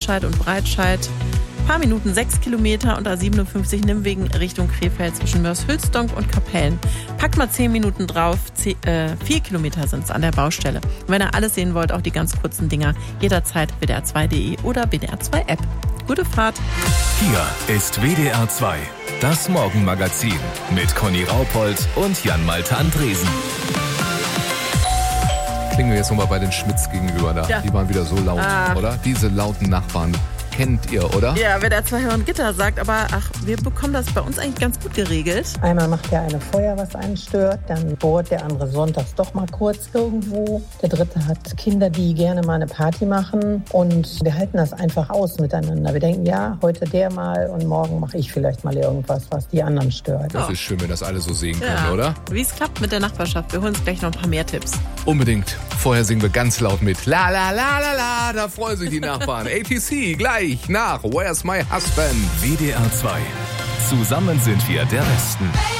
Remscheid und Breitscheid. Paar Minuten 6 Kilometer und A57 Nimwegen Richtung Krefeld zwischen Mörs-Hülsdonk und Kapellen. Packt mal 10 Minuten drauf, 4 Kilometer sind es an der Baustelle. Und wenn ihr alles sehen wollt, auch die ganz kurzen Dinger, jederzeit WDR2.de oder WDR2-App. Gute Fahrt. Hier ist WDR 2, das Morgenmagazin mit Conny Raupold und Jan-Malte Andresen. Klingen wir jetzt nochmal bei den Schmitz gegenüber da. Ja. Die waren wieder so laut, oder? Diese lauten Nachbarn. Kennt ihr, oder? Ja, wer der 2 Hören Gitter sagt, aber wir bekommen das bei uns eigentlich ganz gut geregelt. Einmal macht der eine Feuer, was einen stört, dann bohrt der andere sonntags doch mal kurz irgendwo. Der dritte hat Kinder, die gerne mal eine Party machen und wir halten das einfach aus miteinander. Wir denken, ja, heute der mal und morgen mache ich vielleicht mal irgendwas, was die anderen stört. Das ist schön, wenn das alle so sehen können, oder? Wie es klappt mit der Nachbarschaft. Wir holen uns gleich noch ein paar mehr Tipps. Unbedingt. Vorher singen wir ganz laut mit. La la la la la, da freuen sich die Nachbarn. ATC gleich nach Where's My Husband? WDR 2. Zusammen sind wir der Westen.